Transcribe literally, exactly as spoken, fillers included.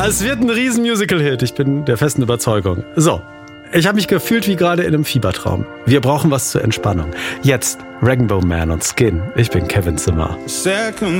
Es wird ein riesen Musical-Hit, ich bin der festen Überzeugung. So, ich habe mich gefühlt wie gerade in einem Fiebertraum. Wir brauchen was zur Entspannung. Jetzt Rainbow Man und Skin. Ich bin Kevin Zimmer. Second